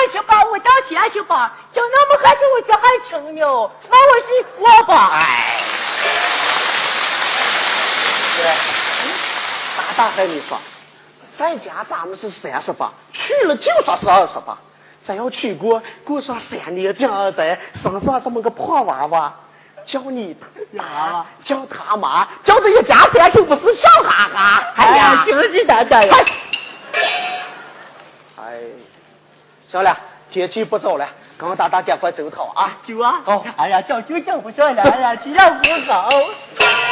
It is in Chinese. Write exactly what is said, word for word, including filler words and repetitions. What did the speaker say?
十八，我到三十八，就那么还是我这还轻呢，那我是我吧？ 哎，对，大大和你说，在家咱们是三十八，去了就说是二十八，咱要去过过上三年这样子，生上这么个破娃娃。叫你妈，叫他妈，叫这一家三口不是笑哈哈？ 哎呀，行是的的呀。 哎，行了，天气不早了，刚大大赶快走套啊！ 走啊！ 好， 哎呀，叫就叫不说了，哎呀，只要不走。